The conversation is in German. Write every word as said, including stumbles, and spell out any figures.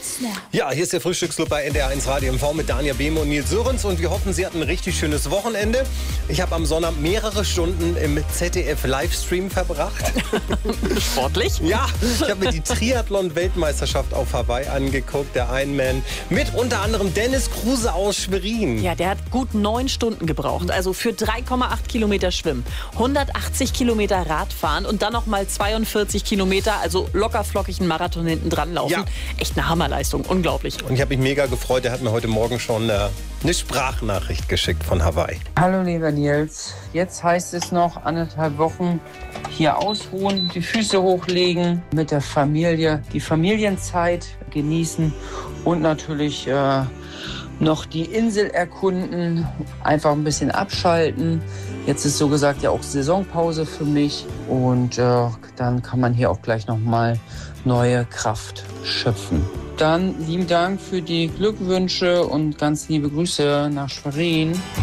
Ja, hier ist der Frühstücksclub bei N D R eins Radio M V mit Daniel Behme und Nils Sörensen und wir hoffen, Sie hatten ein richtig schönes Wochenende. Ich habe am Sonntag mehrere Stunden im Z D F-Livestream verbracht. Sportlich? Ja, ich habe mir die Triathlon-Weltmeisterschaft auf Hawaii angeguckt, der Ironman, mit unter anderem Dennis Kruse aus Schwerin. Ja, der hat gut neun Stunden gebraucht, also für drei Komma acht Kilometer Schwimmen, hundertachtzig Kilometer Radfahren und dann noch mal zweiundvierzig Kilometer, also locker flockig einen Marathon hinten dran laufen. Ja. Echt eine Hammerleistung, unglaublich. Und ich habe mich mega gefreut, er hat mir heute Morgen schon äh, eine Sprachnachricht geschickt von Hawaii. Hallo lieber Nils, jetzt heißt es noch anderthalb Wochen hier ausruhen, die Füße hochlegen, mit der Familie die Familienzeit genießen und natürlich äh, noch die Insel erkunden, einfach ein bisschen abschalten. Jetzt ist so gesagt ja auch Saisonpause für mich und äh, dann kann man hier auch gleich nochmal neue Kraft schöpfen. Dann lieben Dank für die Glückwünsche und ganz liebe Grüße nach Schwerin.